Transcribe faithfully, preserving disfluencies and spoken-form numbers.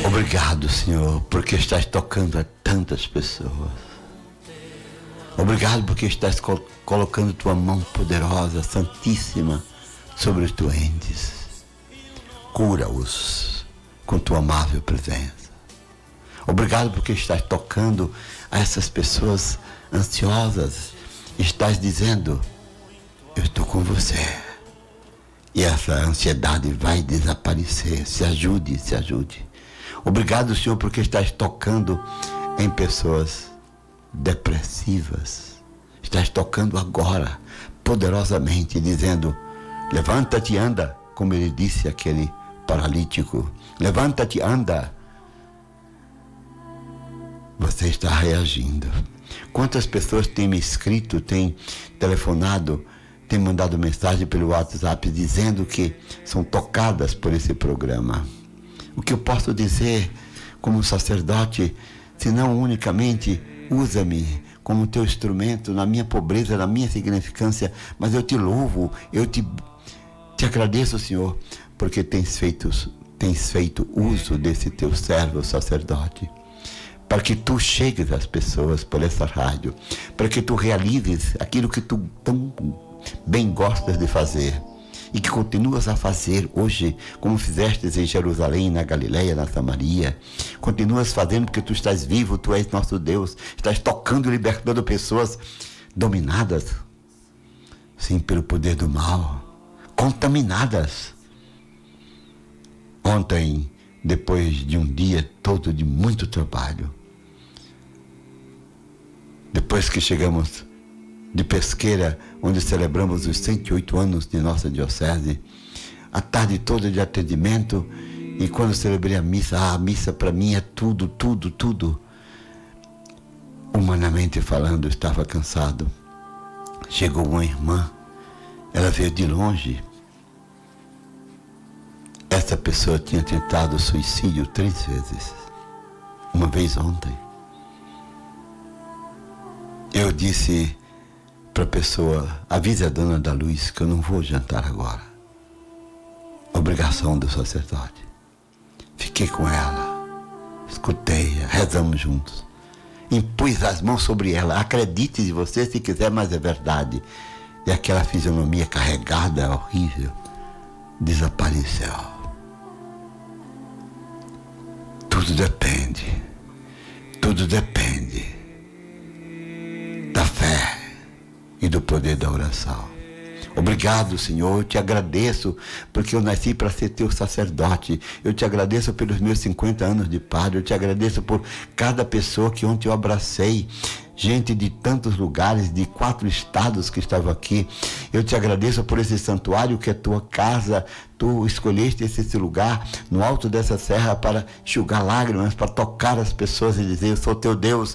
Obrigado, Senhor, porque estás tocando a tantas pessoas. Obrigado porque estás col- colocando tua mão poderosa, santíssima, sobre os doentes. Cura-os com tua amável presença. Obrigado porque estás tocando a essas pessoas ansiosas. Estás dizendo, eu estou com você. E essa ansiedade vai desaparecer. Se ajude, se ajude. Obrigado, Senhor, porque estás tocando em pessoas depressivas. Estás tocando agora, poderosamente, dizendo, levanta-te e anda, como ele disse àquele paralítico. Levanta-te e anda. Você está reagindo. Quantas pessoas têm me escrito, têm telefonado, têm mandado mensagem pelo WhatsApp dizendo que são tocadas por esse programa. O que eu posso dizer como sacerdote, se não unicamente usa-me como teu instrumento na minha pobreza, na minha insignificância, mas eu te louvo, eu te, te agradeço, Senhor, porque tens feito, tens feito uso desse teu servo sacerdote, para que tu chegues às pessoas por essa rádio, para que tu realizes aquilo que tu tão bem gostas de fazer e que continuas a fazer hoje, como fizestes em Jerusalém, na Galileia, na Samaria. Continuas fazendo porque tu estás vivo, tu és nosso Deus, estás tocando e libertando pessoas dominadas, sim, pelo poder do mal, contaminadas. Ontem, depois de um dia todo de muito trabalho, depois que chegamos de Pesqueira, onde celebramos os cento e oito anos de nossa diocese, a tarde toda de atendimento, e quando celebrei a missa, ah, a missa para mim é tudo, tudo, tudo. Humanamente falando, eu estava cansado. Chegou uma irmã, ela veio de longe. Essa pessoa tinha tentado suicídio três vezes. Uma vez ontem. Eu disse para a pessoa, avise a dona da luz que eu não vou jantar agora. Obrigação do sacerdote. Fiquei com ela, escutei-a, rezamos juntos. Impus as mãos sobre ela. Acredite de você se quiser, mas é verdade. E aquela fisionomia carregada, horrível, desapareceu. Tudo depende, tudo depende da fé e do poder da oração. Obrigado, Senhor, eu te agradeço porque eu nasci para ser teu sacerdote. Eu te agradeço pelos meus cinquenta anos de padre. Eu te agradeço por cada pessoa que ontem eu abracei. Gente de tantos lugares, de quatro estados que estavam aqui. Eu te agradeço por esse santuário que é tua casa. Tu escolheste esse lugar no alto dessa serra para enxugar lágrimas, para tocar as pessoas e dizer, eu sou teu Deus.